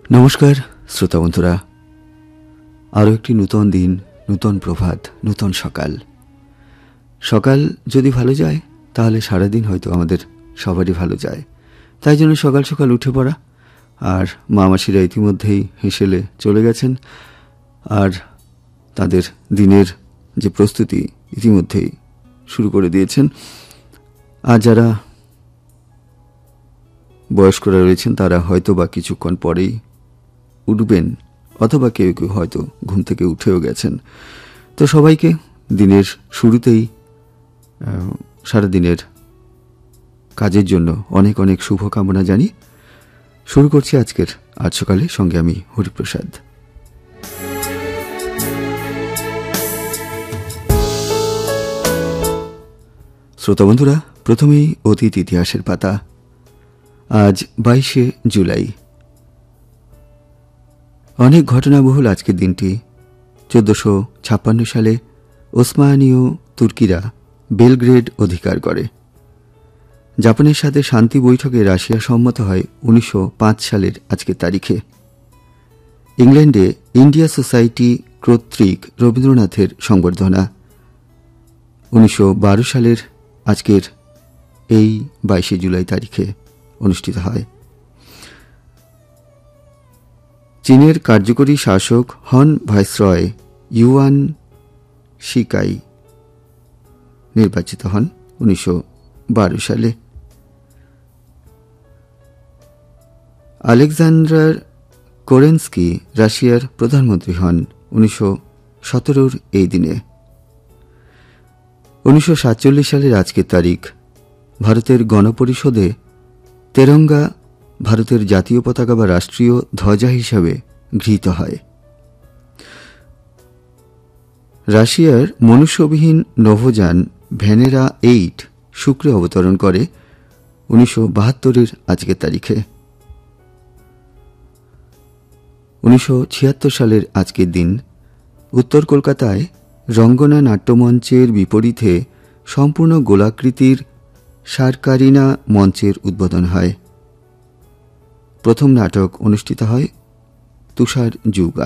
নমস্কার শ্রোতা বন্ধুরা, আরও একটি নূতন দিন, নূতন প্রভাত, নূতন সকাল। সকাল যদি ভালো যায় তাহলে সারাদিন হয়তো আমাদের সবারই ভালো যায়। তাই জন্য সকাল সকাল উঠে পড়া। আর মামাসিরা ইতিমধ্যেই হেসেলে চলে গেছেন, আর তাদের দিনের যে প্রস্তুতি ইতিমধ্যেই শুরু করে দিয়েছেন। আর যারা বয়স্করা রয়েছেন তারা হয়তো বা কিছুক্ষণ পরেই উঠবেন, অথবা কেউ কেউ হয়তো ঘুম থেকে উঠেও গেছেন। তো সবাইকে দিনের শুরুতেই সারাদিনের কাজের জন্য অনেক অনেক শুভকামনা জানি। শুরু করছি আজকের আজ সকালে, সঙ্গে আমি হরিপ্রসাদ। শ্রোতা বন্ধুরা, প্রথমেই অতীত ইতিহাসের পাতা। আজ 22শে জুলাই। অনেক ঘটনাবহুল আজকের দিনটি। 1456 সালে ওসমানীয় তুর্কিরা বেলগ্রেড অধিকার করে। জাপানের সাথে শান্তি বৈঠকে রাশিয়া সম্মত হয় 1905 সালের আজকের তারিখে। ইংল্যান্ডে ইন্ডিয়া সোসাইটি কর্তৃক রবীন্দ্রনাথের সংবর্ধনা 1912 সালের আজকের এই 22শে জুলাই তারিখে অনুষ্ঠিত হয়। চীনের কার্যকরী শাসক হন ভাইসরয় ইউয়ান শিকাই নির্বাচিত হন 1912 সালে। আলেকজান্ডার কেরেন্সকি রাশিয়ার প্রধানমন্ত্রী হন 1917 এই দিনে। 1947 সালের আজকের তারিখ ভারতের গণপরিষদে তেরঙ্গা ভারতের জাতীয় পতাকা বা রাষ্ট্রীয় ধ্বজা হিসাবে গৃহীত হয়। রাশিয়ার মনুষ্যবিহীন নভোযান ভেনেরা 8 শুক্রে অবতরণ করে 1972 আজকের তারিখে। 1976 সালের আজকের দিন উত্তর কলকাতায় রঙ্গনা নাট্যমঞ্চের বিপরীতে সম্পূর্ণ গোলাকৃতির সারকারিনা মঞ্চের উদ্বোধন হয়। প্রথম নাটক অনুষ্ঠিত হয় তুষার যুগ